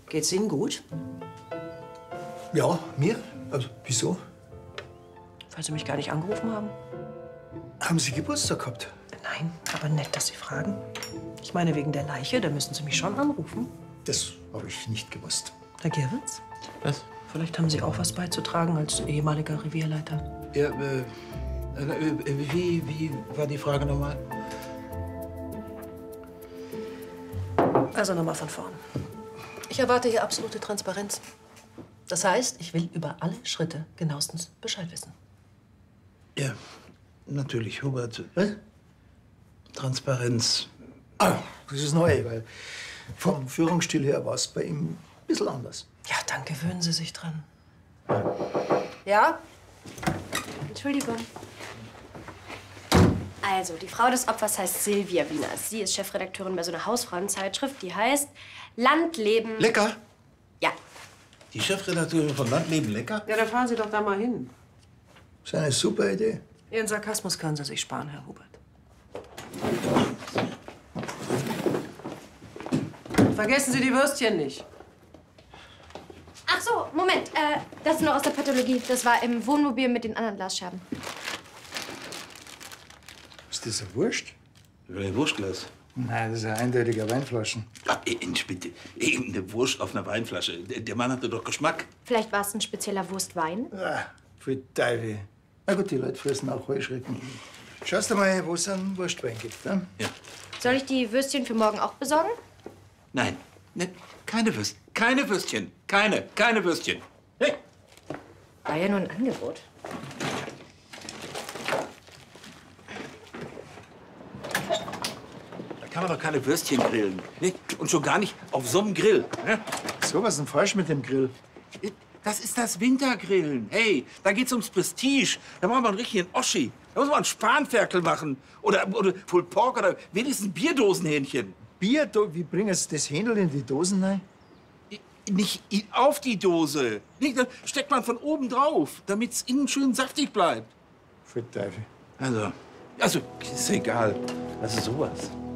Geht's Ihnen gut? Ja, mir? Also, wieso? Weil Sie mich gar nicht angerufen haben? Haben Sie Geburtstag gehabt? Nein, aber nett, dass Sie fragen. Ich meine, wegen der Leiche, da müssen Sie mich schon anrufen. Das habe ich nicht gewusst. Herr Gerwitz? Was? Vielleicht haben Sie auch was beizutragen als ehemaliger Revierleiter. Ja, wie war die Frage nochmal? Also nochmal von vorn. Ich erwarte hier absolute Transparenz. Das heißt, ich will über alle Schritte genauestens Bescheid wissen. Ja, natürlich, Hubert. Was? Transparenz. Ah, das ist neu, weil vom Führungsstil her war es bei ihm ein bisschen anders. Ja, dann gewöhnen Sie sich dran. Ja? Entschuldigung. Also, die Frau des Opfers heißt Silvia Wieners. Sie ist Chefredakteurin bei so einer Hausfrauenzeitschrift, die heißt Landleben. Lecker? Ja. Die Chefredakteurin von Landleben Lecker? Ja, dann fahren Sie doch da mal hin. Das ist eine super Idee. Ihren Sarkasmus können Sie sich sparen, Herr Hubert. Vergessen Sie die Würstchen nicht. Ach so, Moment. Das ist noch aus der Pathologie. Das war im Wohnmobil mit den anderen Glasscherben. Ist das ein Wurst? Ein Wurstglas. Nein, das ist ein eindeutiger Weinflaschen. Ach, bitte. Eben eine Wurst auf einer Weinflasche. Der Mann hatte doch Geschmack. Vielleicht war es ein spezieller Wurstwein. Ah, für Teufel. Na gut, die Leute fressen auch Heuschrecken. Schaust du mal, wo es einen Wurstwein gibt, ne? Ja. Soll ich die Würstchen für morgen auch besorgen? Nein, keine Würstchen. Keine Würstchen. Keine Würstchen. Hey! War ja nur ein Angebot. Da kann man doch keine Würstchen grillen. Ne? Und schon gar nicht auf so einem Grill. Ne? So, was ist denn falsch mit dem Grill? Das ist das Wintergrillen. Hey, da geht's ums Prestige. Da machen wir einen richtigen Oschi. Da muss man einen Spanferkel machen. Oder Pulled Pork oder wenigstens Bierdosenhähnchen. Bier, wie bringen Sie das Händel in die Dosen rein? Nicht auf die Dose. Nicht, da steckt man von oben drauf, damit es innen schön saftig bleibt. Für Teufel. Also, ist egal. Also sowas.